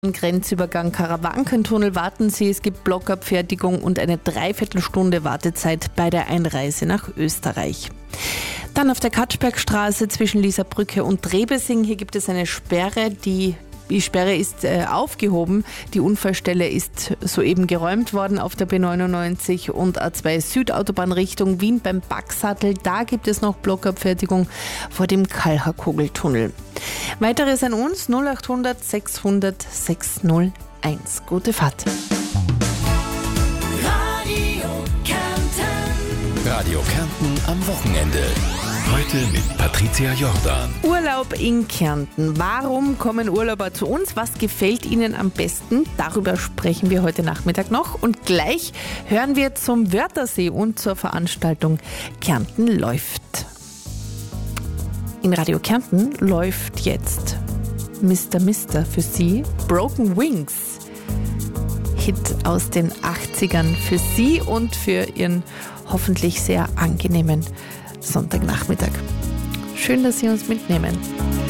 Grenzübergang Karawankentunnel warten Sie. Es gibt Blockabfertigung und eine Dreiviertelstunde Wartezeit bei der Einreise nach Österreich. Dann auf der Katschbergstraße zwischen Lieserbrücke und Trebesing. Hier gibt es eine Sperre. Die Sperre ist aufgehoben. Die Unfallstelle ist soeben geräumt worden auf der B99 und A2 Südautobahn Richtung Wien beim Backsattel. Da gibt es noch Blockabfertigung vor dem Kalhakogeltunnel. Weiteres an uns 0800 600 601. Gute Fahrt. Radio Kärnten am Wochenende. Heute mit Patricia Jordan. Urlaub in Kärnten. Warum kommen Urlauber zu uns? Was gefällt ihnen am besten? Darüber sprechen wir heute Nachmittag noch. Und gleich hören wir zum Wörthersee und zur Veranstaltung Kärnten läuft. In Radio Kärnten läuft jetzt Mr. für Sie. Broken Wings. Hit aus den 80ern für Sie und für Ihren hoffentlich sehr angenehmen Sonntagnachmittag. Schön, dass Sie uns mitnehmen.